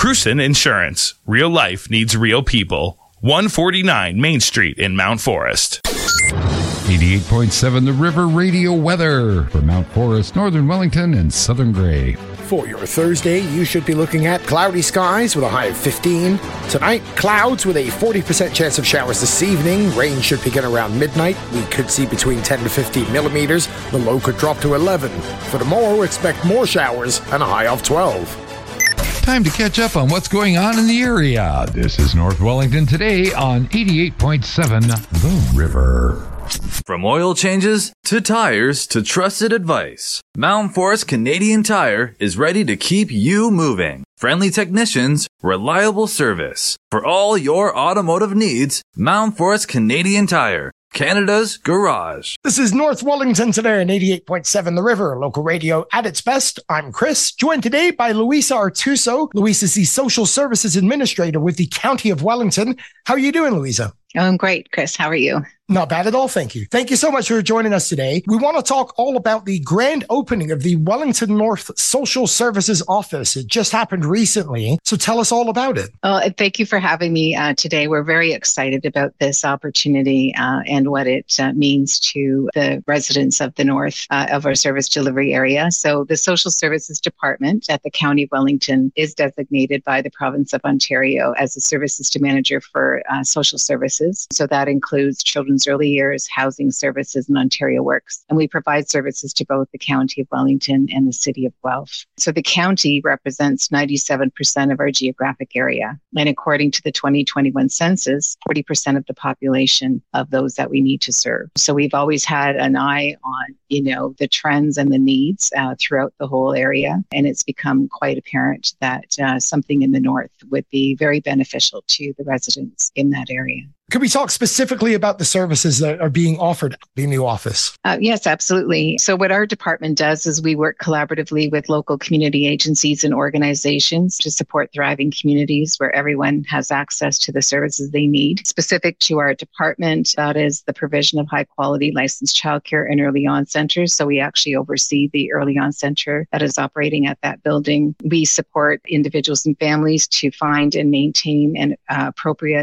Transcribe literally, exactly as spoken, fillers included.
Cruson Insurance. Real life needs real people. one forty-nine Main Street in Mount Forest. eighty-eight point seven The River Radio weather for Mount Forest, Northern Wellington, and Southern Gray. For your Thursday, you should be looking at cloudy skies with a high of fifteen. Tonight, clouds with a forty percent chance of showers this evening. Rain should begin around midnight. We could see between ten to fifteen millimeters. The low could drop to eleven. For tomorrow, expect more showers and a high of twelve. Time to catch up on what's going on in the area. This is North Wellington today on eighty-eight point seven The River. From oil changes to tires to trusted advice, Mount Forest Canadian Tire is ready to keep you moving. Friendly technicians, reliable service. For all your automotive needs, Mount Forest Canadian Tire, Canada's garage. This is North Wellington today on eighty-eight point seven The River, local radio at its best. I'm Chris, joined today by Luisa Artuso. Luisa is the Social Services Administrator with the County of Wellington. How are you doing, Luisa? I'm great, Chris. How are you? Not bad at all, thank you. Thank you so much for joining us today. We want to talk all about the grand opening of the Wellington North Social Services Office. It just happened recently, so tell us all about it. Oh, thank you for having me uh, today. We're very excited about this opportunity uh, and what it uh, means to the residents of the north uh, of our service delivery area. So the Social Services Department at the County of Wellington is designated by the Province of Ontario as a service system manager for uh, social services. So that includes children's early years, housing services, and Ontario Works. And we provide services to both the County of Wellington and the City of Guelph. So the county represents ninety-seven percent of our geographic area. And according to the twenty twenty-one census, forty percent of the population of those that we need to serve. So we've always had an eye on, you know, the trends and the needs uh, throughout the whole area. And it's become quite apparent that uh, something in the north would be very beneficial to the residents in that area. Could we talk specifically about the services that are being offered at the new office? Uh, yes, absolutely. So what our department does is we work collaboratively with local community agencies and organizations to support thriving communities where everyone has access to the services they need. Specific to our department, that is the provision of high quality licensed childcare and early on centers. So we actually oversee the early on center that is operating at that building. We support individuals and families to find and maintain an uh, appropriate